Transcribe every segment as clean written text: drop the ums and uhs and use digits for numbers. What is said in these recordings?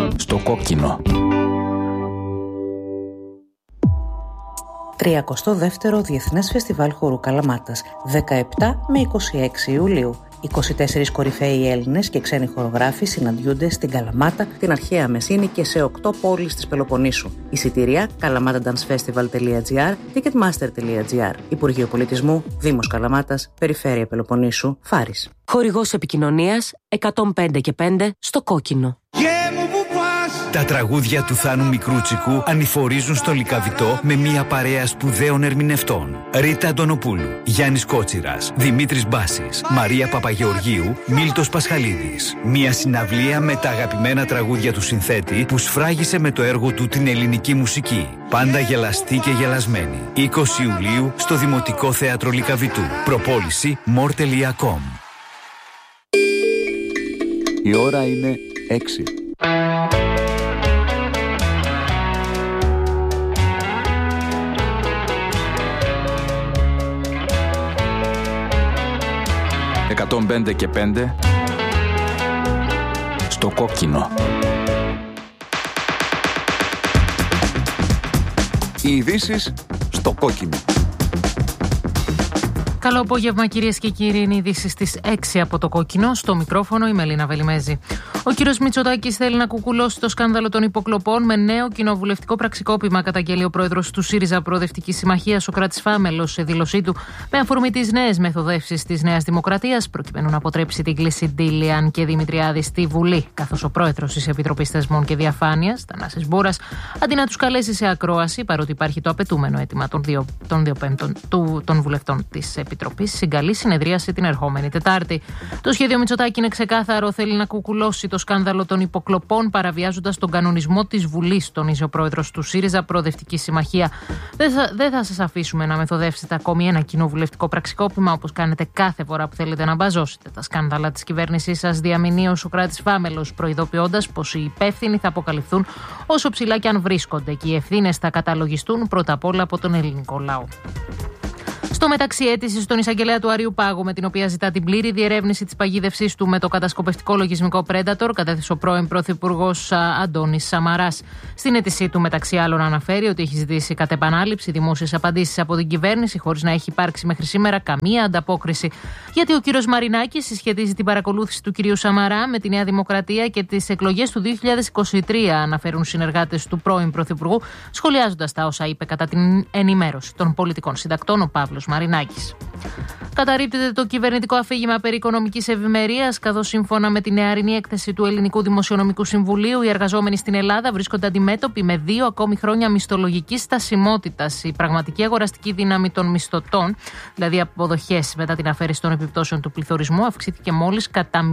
Στο κόκκινο. 32ο Διεθνές Φεστιβάλ Χορού Καλαμάτας, 17 με 26 Ιουλίου. 24 κορυφαίοι Έλληνες και ξένοι χορογράφοι συναντιούνται στην Καλαμάτα, την αρχαία Μεσίνη και σε 8 πόλεις της Πελοποννήσου. Εισιτήρια kalamatadancefestival.gr, ticketmaster.gr. Υπουργείο Πολιτισμού, Δήμος Καλαμάτας, Περιφέρεια Πελοποννήσου, Φάρης. Χορηγός επικοινωνίας 105 και 5 στο κόκκινο. Τα τραγούδια του Θάνου Μικρούτσικου ανηφορίζουν στο Λυκαβητό με μια παρέα σπουδαίων ερμηνευτών. Ρίτα Αντωνοπούλου, Γιάννης Κότσιρας, Δημήτρης Μπάσης, Μαρία Παπαγεωργίου, Μίλτος Πασχαλίδης. Μια συναυλία με τα αγαπημένα τραγούδια του συνθέτη που σφράγισε με το έργο του την ελληνική μουσική. Πάντα γελαστή και γελασμένη. 20 Ιουλίου στο Δημοτικό Θέατρο Λυκαβητού. Προπόληση more.com. Η ώρα είναι 6. «105 και 5» στο κόκκινο. Οι ειδήσεις στο κόκκινο. Καλό απόγευμα κυρίες και κύριοι, είναι οι ειδήσεις στις 6 από το κόκκινο. Στο μικρόφωνο η Μελίνα Βελιμέζη. Ο κύριος Μητσοτάκης θέλει να κουκουλώσει το σκάνδαλο των υποκλοπών με νέο κοινοβουλευτικό πραξικόπημα, καταγγέλει ο πρόεδρος του ΣΥΡΙΖΑ Προοδευτικής Συμμαχίας, Σωκράτης Φάμελος, σε δήλωσή του, με αφορμή τις νέες μεθοδεύσεις της Νέας Δημοκρατίας, προκειμένου να αποτρέψει την κλίση Ντίλιαν και Δημητριάδη στη Βουλή. Καθώς ο πρόεδρος της Επιτροπής Θεσμών και Διαφάνειας, Θανάσης Μπούρας, αντί να τους καλέσει σε ακρόαση, παρότι υπάρχει το απαιτούμενο αίτημα των 2/5 των βουλευτών της Επιτροπής, συγκαλεί συνεδρίαση την ερχόμενη Τετάρτη. Το σχέδιο Μητσοτάκη είναι ξεκάθαρο, θέλει να κουκουλώσει το σκάνδαλο των υποκλοπών, παραβιάζοντας τον κανονισμό της Βουλής, τονίζει ο πρόεδρος του ΣΥΡΙΖΑ Προοδευτική Συμμαχία. Δεν θα σας αφήσουμε να μεθοδεύσετε ακόμη ένα κοινοβουλευτικό πραξικόπημα, όπως κάνετε κάθε φορά που θέλετε να μπαζώσετε τα σκάνδαλα της κυβέρνησής σας, διαμηνεί ο Σωκράτης Φάμελος, προειδοποιώντας πως οι υπεύθυνοι θα αποκαλυφθούν όσο ψηλά και αν βρίσκονται και οι ευθύνες θα καταλογιστούν πρώτα απ' όλα από τον ελληνικό λαό. Στο μεταξύ, αίτηση στον εισαγγελέα του Αριού Πάγου, με την οποία ζητά την πλήρη διερεύνηση της παγίδευσής του με το κατασκοπευτικό λογισμικό Predator, κατέθεσε ο πρώην πρωθυπουργός Αντώνης Σαμαράς. Στην αίτησή του, μεταξύ άλλων, αναφέρει ότι έχει ζητήσει κατ' επανάληψη δημόσιες απαντήσεις από την κυβέρνηση, χωρίς να έχει υπάρξει μέχρι σήμερα καμία ανταπόκριση. Γιατί ο κύριος Μαρινάκης συσχετίζει την παρακολούθηση του κυρίου Σαμαρά με τη Νέα Δημοκρατία και τις εκλογές του 2023, αναφέρουν συνεργάτες του πρώην πρωθυπουργού, σχολιάζοντας τα όσα είπε κατά την ενημέρωση των πολιτικών συντακτών ο Παύλος Μαρινάκης. Καταρρίπτεται το κυβερνητικό αφήγημα περί οικονομικής ευημερίας, καθώς σύμφωνα με τη νεαρινή έκθεση του Ελληνικού Δημοσιονομικού Συμβουλίου, οι εργαζόμενοι στην Ελλάδα βρίσκονται αντιμέτωποι με 2 ακόμη χρόνια μισθολογικής στασιμότητας. Η πραγματική αγοραστική δύναμη των μισθωτών, δηλαδή αποδοχές μετά την αφαίρεση των επιπτώσεων του πληθωρισμού, αυξήθηκε μόλις κατά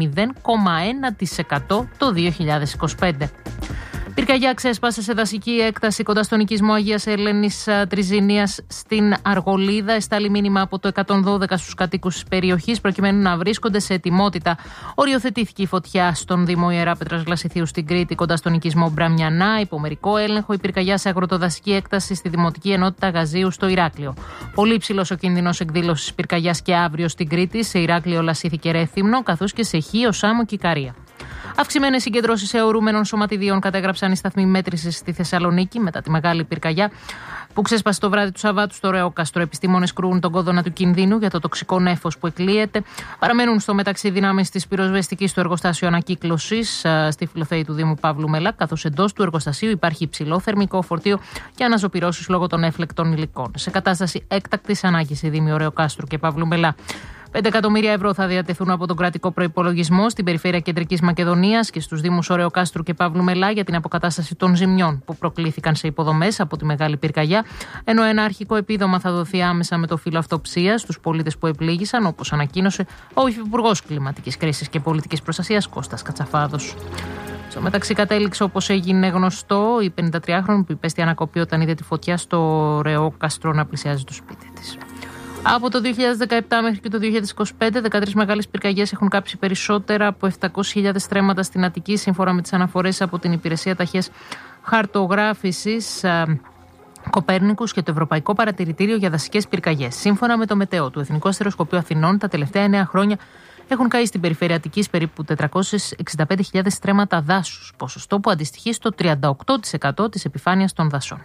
0,1% το 2025. Πυρκαγιά ξέσπασε σε δασική έκταση κοντά στον οικισμό Αγίας Ελένης Τριζηνίας στην Αργολίδα. Εστάλει μήνυμα από το 112 στους κατοίκους της περιοχής προκειμένου να βρίσκονται σε ετοιμότητα. Οριοθετήθηκε η φωτιά στον Δήμο Ιεράπετρας Γλασιθίου στην Κρήτη κοντά στον οικισμό Μπραμιανά. Υπό μερικό έλεγχο η πυρκαγιά σε αγροτοδασική έκταση στη Δημοτική Ενότητα Γαζίου στο Ηράκλειο. Πολύ υψηλός ο κίνδυνος εκδήλωσης πυρκαγιάς και αύριο στην Κρήτη. Σε Ηράκλειο, Λασίθι και Ρέθυμνο, καθώς και σε Χίο, Σάμο και Ικαρία. Αυξημένες συγκεντρώσεις αιωρούμενων σωματιδίων κατέγραψαν οι σταθμοί μέτρησης στη Θεσσαλονίκη μετά τη μεγάλη πυρκαγιά που ξέσπασε το βράδυ του Σαββάτου στο Ρεόκαστρο. Επιστήμονες κρούν τον κόδωνα του κινδύνου για το τοξικό νέφος που εκλείεται. Παραμένουν στο μεταξύ δυνάμεις της πυροσβεστικής στο εργοστάσιο ανακύκλωσης στη Φιλοθέη του Δήμου Παύλου Μελά, καθώς εντός του εργοστασίου υπάρχει υψηλό θερμικό φορτίο και αναζωπυρώσεις λόγω των έφλεκτων υλικών. Σε κατάσταση έκτακτης ανάγκης οι Δήμοι Ρεοκάστρου και Παύλου Μελά. 5 εκατομμύρια ευρώ θα διατεθούν από τον κρατικό προϋπολογισμό στην περιφέρεια Κεντρικής Μακεδονίας και στους Δήμους Ωρεοκάστρου και Παύλου Μελά για την αποκατάσταση των ζημιών που προκλήθηκαν σε υποδομές από τη μεγάλη πυρκαγιά, ενώ ένα αρχικό επίδομα θα δοθεί άμεσα με το φύλλο αυτοψίας στους πολίτες που επλήγησαν, όπως ανακοίνωσε ο Υφυπουργός Κλιματικής Κρίσης και Πολιτικής Προστασίας Κώστας Κατσαφάδος. Στο μεταξύ, κατέληξε, όπως έγινε γνωστό, η 53χρονη που υπέστη ανακοπή όταν είδε τη φωτιά στο Ρεόκαστρο να πλησιάζει το σπίτι της. Από το 2017 μέχρι και το 2025, 13 μεγάλες πυρκαγιές έχουν κάψει περισσότερα από 700.000 στρέμματα στην Αττική, σύμφωνα με τις αναφορές από την Υπηρεσία Ταχείας Χαρτογράφησης Κοπέρνικους και το Ευρωπαϊκό Παρατηρητήριο για Δασικές Πυρκαγιές. Σύμφωνα με το Μετεό του Εθνικού Αστεροσκοπείου Αθηνών, τα τελευταία 9 χρόνια έχουν καεί στην περιφέρεια Αττικής περίπου 465.000 στρέμματα δάσους, ποσοστό που αντιστοιχεί στο 38% της επιφάνειας των δασών.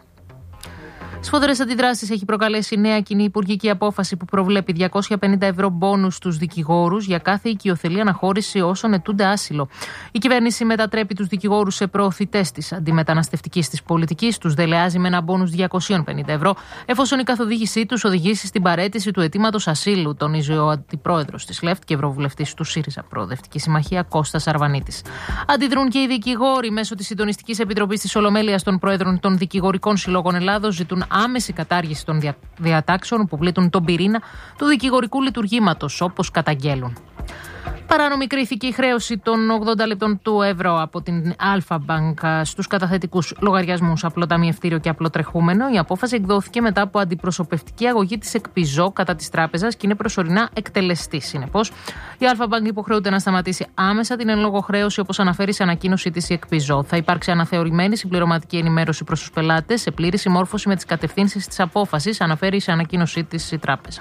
Σφοδρές αντιδράσεις έχει προκαλέσει νέα κοινή υπουργική απόφαση που προβλέπει 250 ευρώ μπόνους στους δικηγόρους για κάθε οικειοθελή αναχώρηση όσων αιτούνται άσυλο. Η κυβέρνηση μετατρέπει τους δικηγόρους σε προωθητές της αντιμεταναστευτικής της πολιτικής, τους δελεάζει με ένα μπόνους 250 ευρώ, εφόσον η καθοδήγησή τους οδηγήσει στην παραίτηση του αιτήματος ασύλου, τονίζει ο αντιπρόεδρος της ΛΕΦΤ και ευρωβουλευτής του ΣΥΡΙΖΑ Προοδευτική Συμμαχία Κώστας Αρβανίτης. Αντιδρούν και οι δικηγόροι μέσω της Συντονιστικής Επιτροπής της Ολομέλειας των Προέδρων των Δικηγορικών Συλλόγων Ελλάδος, ζητούν άμεση κατάργηση των διατάξεων που πλήττουν τον πυρήνα του δικηγορικού λειτουργήματος, όπως καταγγέλουν. Παράνομη κρίθηκε η χρέωση των 80 λεπτών του ευρώ από την Alpha Bank στους καταθετικούς λογαριασμούς απλοταμιευτήριο και απλοτρεχούμενο. Η απόφαση εκδόθηκε μετά από αντιπροσωπευτική αγωγή της ΕΚΠΙΖΟ κατά της τράπεζας και είναι προσωρινά εκτελεστή. Συνεπώς, η Alpha Bank υποχρεούται να σταματήσει άμεσα την εν λόγω χρέωση, όπως αναφέρει σε ανακοίνωσή της η ΕΚΠΙΖΟ. Θα υπάρξει αναθεωρημένη συμπληρωματική ενημέρωση προς τους πελάτες σε πλήρη συμμόρφωση με τις κατευθύνσεις της απόφασης, αναφέρει σε ανακοίνωσή της η τράπεζα.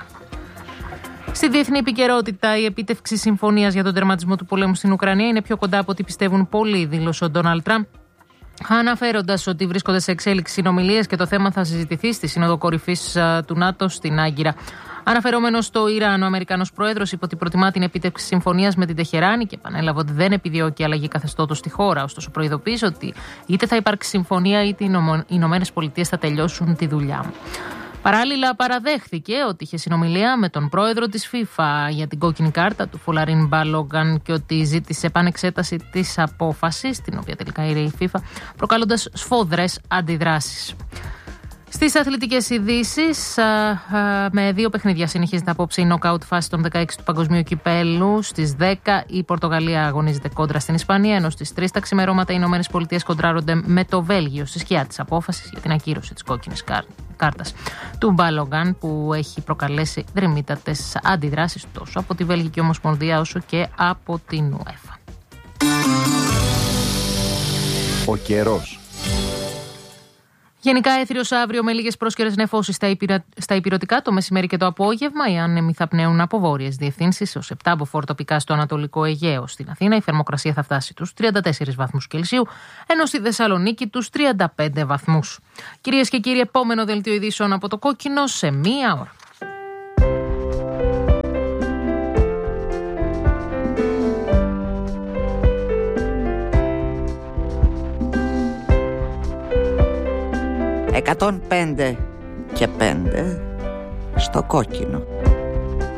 Στη διεθνή επικαιρότητα, η επίτευξη συμφωνίας για τον τερματισμό του πολέμου στην Ουκρανία είναι πιο κοντά από ό,τι πιστεύουν πολλοί, δήλωσε ο Ντόναλντ Τραμπ, αναφέροντας ότι βρίσκονται σε εξέλιξη συνομιλίες και το θέμα θα συζητηθεί στη Σύνοδο Κορυφής του ΝΑΤΟ στην Άγκυρα. Αναφερόμενος στο Ιράν, ο Αμερικανός πρόεδρος είπε ότι προτιμά την επίτευξη συμφωνίας με την Τεχεράνη και επανέλαβε ότι δεν επιδιώκει αλλαγή καθεστώτος στη χώρα. Ωστόσο, προειδοποίησε ότι είτε θα υπάρξει συμφωνία είτε οι Ηνωμένες Πολιτείες θα τελειώσουν τη δουλειά μου. Παράλληλα, παραδέχθηκε ότι είχε συνομιλία με τον πρόεδρο της FIFA για την κόκκινη κάρτα του Φολαρίν Μπάλογκαν και ότι ζήτησε επανεξέταση της απόφασης, την οποία τελικά ήρε η FIFA, προκαλώντας σφοδρές αντιδράσεις. Στις αθλητικές ειδήσεις, με 2 παιχνίδια συνεχίζεται απόψε η νοκάουτ φάση των 16 του Παγκοσμίου Κυπέλλου. Στις 10 η Πορτογαλία αγωνίζεται κόντρα στην Ισπανία, ενώ στις 3 τα ξημερώματα οι Ηνωμένες Πολιτείες κοντράρονται με το Βέλγιο στη σκιά της απόφασης για την ακύρωση της κόκκινης κάρτας του Μπάλογκαν, που έχει προκαλέσει δρυμύτατες αντιδράσεις τόσο από τη Βέλγικη Ομοσπονδία όσο και από την UEFA. Ο καιρός. Γενικά έθριος αύριο με λίγες πρόσκαιρες νεφώσεις στα ηπειρωτικά το μεσημέρι και το απόγευμα. Οι άνεμοι θα πνέουν από βόρειες διευθύνσεις ως 7 από φορτοπικά στο Ανατολικό Αιγαίο. Στην Αθήνα η θερμοκρασία θα φτάσει τους 34 βαθμούς Κελσίου, ενώ στη Θεσσαλονίκη τους 35 βαθμούς. Κυρίες και κύριοι, επόμενο δελτίο ειδήσεων από το Κόκκινο σε 1 ώρα. «105 και 5 στο Κόκκινο».